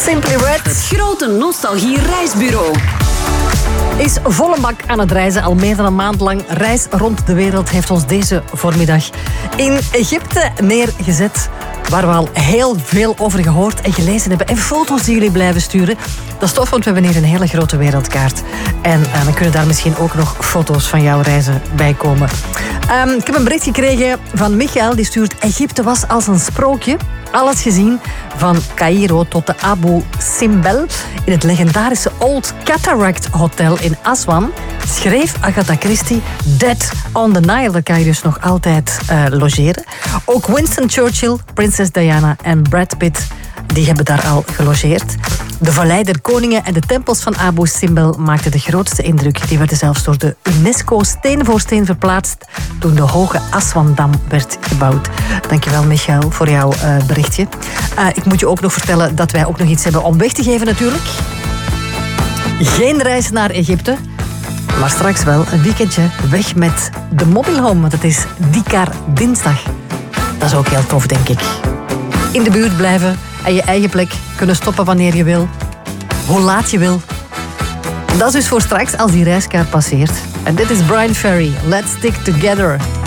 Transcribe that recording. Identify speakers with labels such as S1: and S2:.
S1: Simply Red.
S2: Het grote nostalgie reisbureau
S1: Is volle bak aan het reizen, al meer dan een maand lang. Reis rond de wereld heeft ons deze voormiddag in Egypte neergezet, waar we al heel veel over gehoord en gelezen hebben. En foto's die jullie blijven sturen. Dat is tof, want we hebben hier een hele grote wereldkaart. En dan kunnen daar misschien ook nog foto's van jouw reizen bij komen. Ik heb een bericht gekregen van Michael, die stuurt: Egypte was als een sprookje. Alles gezien, van Caïro tot de Abu Simbel. In het legendarische Old Cataract Hotel in Aswan schreef Agatha Christie Dead on the Nile. Daar kan je dus nog altijd logeren. Ook Winston Churchill, prinses Diana en Brad Pitt, die hebben daar al gelogeerd. De Vallei der Koningen en de tempels van Abu Simbel maakten de grootste indruk. Die werden zelfs door de UNESCO steen voor steen verplaatst toen de hoge Aswandam werd gebouwd. Dankjewel, Michael, voor jouw berichtje. Ik moet je ook nog vertellen dat wij ook nog iets hebben om weg te geven natuurlijk. Geen reis naar Egypte, maar straks wel een weekendje weg met de Mobile Home. Want het is Dikar dinsdag. Dat is ook heel tof, denk ik. In de buurt blijven en je eigen plek kunnen stoppen wanneer je wil. Hoe laat je wil. Dat is dus voor straks als die reiskaart passeert. En dit is Brian Ferry. Let's Stick Together.